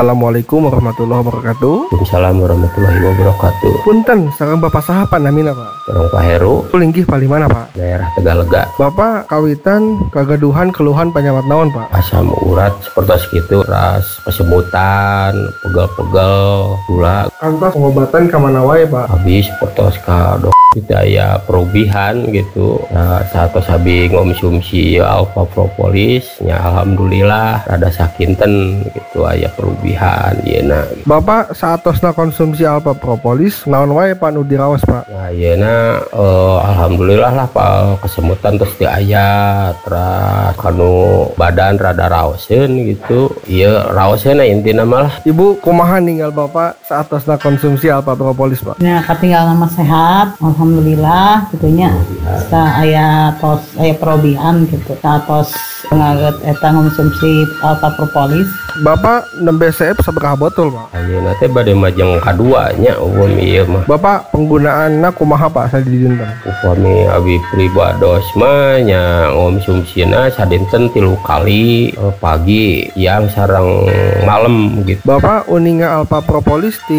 Assalamualaikum warahmatullahi wabarakatuh. Waalaikumsalam warahmatullahi wabarakatuh. Punten, sareng Bapak saha namina Pak? Sareng Pak Heru, Linggih palimana Pak? daerah Tegalega. Bapak kawitan kagaduhan keluhan penyawat naon Pak? Asam urat seperti itu, ras kesemutan, pegel-pegel, gula. Kantos pengobatan kamana wae Pak? Habis portos ka kita ya perubihan gitu. Nah, saat sabi ngomsumsi alfa propolis, ya alhamdulillah rada sakinten gitu aya perubihan yeuna. Bapak saatosna konsumsi alfa propolis naon wae Pak nu diraos Pak? Nah, yeuna alhamdulillah lah Pak, kesemutan terus diaya, terus kanu badan rada raoseun gitu. Ieu raoseun intina malah. Ibu kumaha ninggal Bapak saatosna konsumsi alfa propolis Pak? Ya katinggal nama sehat, alhamdulillah gitunya. Kita aya perobihan gitu. Tos ngaget eta konsumsi alfa propolis. Bapak nembe CF sabaraha botol Pak? Ayeuna teh bade majeng kaduanya upami ieu mah. Bapak penggunaanna kumaha Pak sadidinten? Upami abi pribados mah nya ngonsumsina sadinten 3 kali, pagi, siang sareng malam gitu. Bapak uninga alfa propolis ti